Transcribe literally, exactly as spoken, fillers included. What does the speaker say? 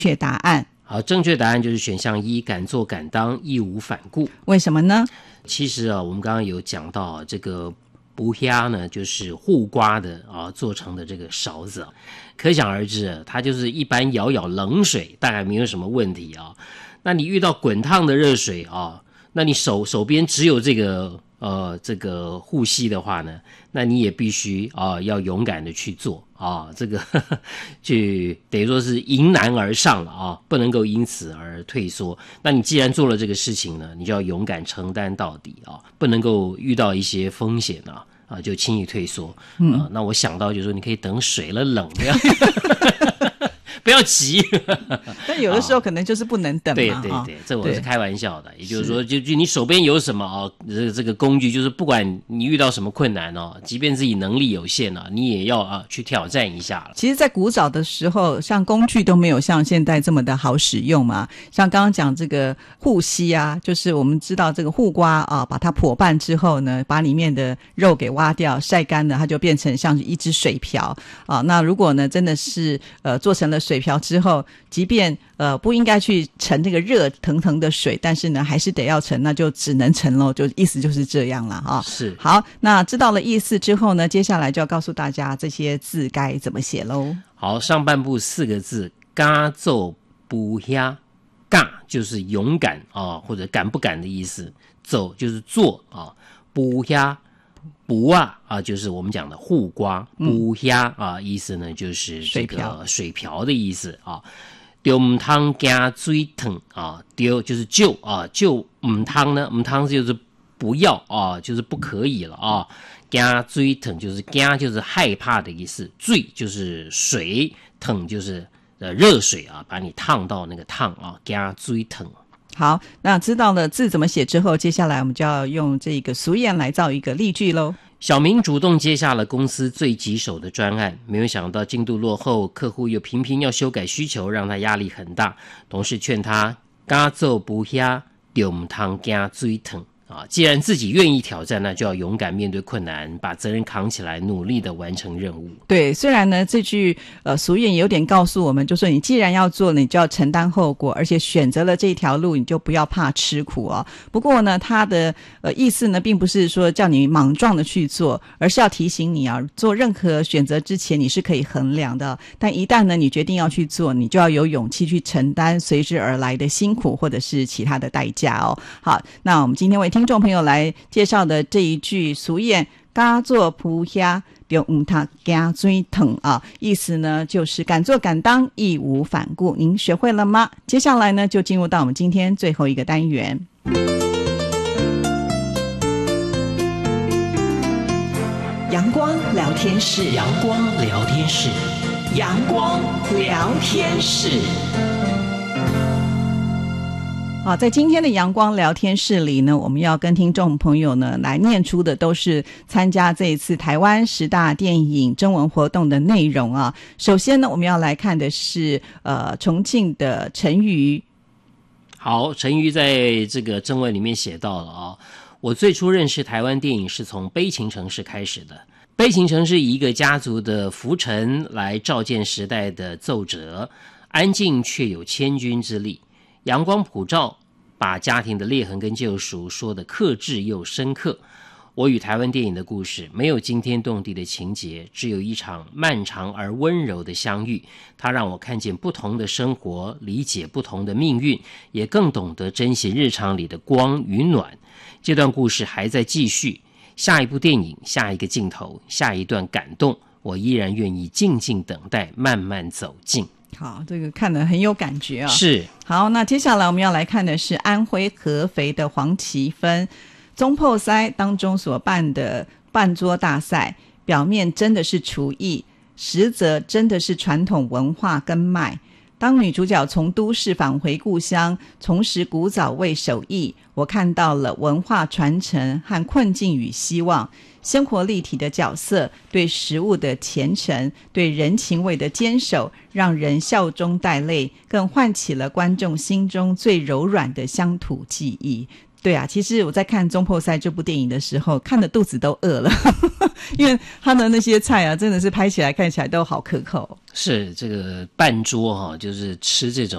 确答案。 好，正确答案就是选项一，敢做敢当，义无反顾。 为什么呢？ 其实啊，我们刚刚有讲到、啊、这个卜虾呢，就是护瓜的啊做成的这个勺子、啊，可想而知、啊，它就是一般舀舀冷水大概没有什么问题啊。那你遇到滚烫的热水啊，那你手手边只有这个呃这个护膝的话呢，那你也必须啊要勇敢的去做啊，这个呵呵去等于说是迎难而上了啊，不能够因此而退缩。那你既然做了这个事情呢，你就要勇敢承担到底啊，不能够遇到一些风险啊啊就轻易退缩。嗯、啊，那我想到就是说，你可以等水了冷不要不要急。 但有的时候可能就是不能等嘛。 对对对，这我是开玩笑的。也就是说，就就你手边有什么哦，这个这个工具，就是不管你遇到什么困难哦，即便自己能力有限啊，你也要啊去挑战一下了。 其实在古早的时候，像工具都没有像现在这么的好使用嘛。像刚刚讲这个护膝啊，就是我们知道这个护瓜啊，把它剖半之后呢，把里面的肉给挖掉，晒干了，它就变成像一只水瓢啊。那如果呢真的是呃做成了水瓢之后，即便呃不应该去盛这个热腾腾的水，但是呢还是得要盛，那就只能盛咯，就意思就是这样了啊。 是。 好，那知道了意思之后呢，接下来就要告诉大家这些字该怎么写咯。 好，上半部四个字，敢做不虾，敢就是勇敢啊，或者敢不敢的意思，走就是做啊，不虾卜啊啊，就是我们讲的护瓜，卜虾啊，意思呢就是这个水瓢的意思啊。丢唔汤加水烫啊，丢就是救啊，救唔汤呢，唔汤就是不要啊，就是不可以了啊。加水烫就是加就是害怕的意思，水就是水，烫就是呃热水啊，把你烫到那个烫啊，加水烫。 好，那知道了字怎么写之后，接下来我们就要用这个俗谚来造一个例句咯。 小明主动接下了公司最棘手的专案，没有想到进度落后，客户又频频要修改需求，让他压力很大。同事劝他敢做不虾，就不通惊水烫啊！既然自己愿意挑战，那就要勇敢面对困难，把责任扛起来，努力的完成任务。 对，虽然呢这句呃俗谚有点告诉我们，就说你既然要做，你就要承担后果，而且选择了这条路，你就不要怕吃苦哦。不过呢，它的呃意思呢，并不是说叫你莽撞的去做，而是要提醒你啊，做任何选择之前你是可以衡量的，但一旦呢你决定要去做，你就要有勇气去承担随之而来的辛苦或者是其他的代价哦。好，那我们今天为听众朋友来介绍的这一句俗谚，敢做不虾，就唔通惊水烫啊，意思呢就是敢做敢当，义无反顾。您学会了吗？接下来呢就进入到我们今天最后一个单元，阳光聊天室。 阳光聊天室， 阳光聊天室。好，在今天的阳光聊天室里呢，我们要跟听众朋友呢来念出的都是参加这一次台湾十大电影征文活动的内容啊。首先呢，我们要来看的是呃重庆的陈瑜。 好，陈瑜在这个征文里面写到了啊，我最初认识台湾电影是从《悲情城市》开始的。悲情城市以一个家族的浮沉来照见时代的奏折，安静却有千钧之力。阳光普照，把家庭的裂痕跟救赎说得克制又深刻。我与台湾电影的故事没有惊天动地的情节，只有一场漫长而温柔的相遇。它让我看见不同的生活，理解不同的命运，也更懂得珍惜日常里的光与暖。这段故事还在继续，下一部电影，下一个镜头，下一段感动，我依然愿意静静等待，慢慢走近。 好，这个看得很有感觉啊。 是。 好，那接下来我们要来看的是安徽合肥的黄奇芬中破塞当中所办的办桌大赛，表面真的是厨艺，实则真的是传统文化根脉。当女主角从都市返回故乡，重拾古早味手艺，我看到了文化传承和困境与希望，生活立体的角色，对食物的虔诚，对人情味的坚守，让人笑中带泪，更唤起了观众心中最柔软的乡土记忆。 对啊，其实我在看《中破塞》这部电影的时候，看的肚子都饿了，因为他的那些菜啊，真的是拍起来看起来都好可口。 是这个半桌哈、哦，就是吃这种